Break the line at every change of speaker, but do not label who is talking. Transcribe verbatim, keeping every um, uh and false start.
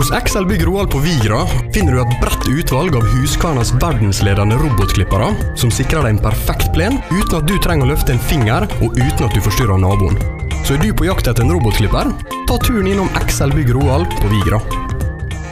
Hos X L Bygg Roald på Vigra finner du et bredt utvalg av Husqvarnas verdensledende robotklippere som sikrer deg en perfekt plen uten at du trenger å løfte en finger og uten at du forstyrrer naboen. Så er du på jakt etter en robotklipper? Ta turen innom X L Bygg Roald på Vigra.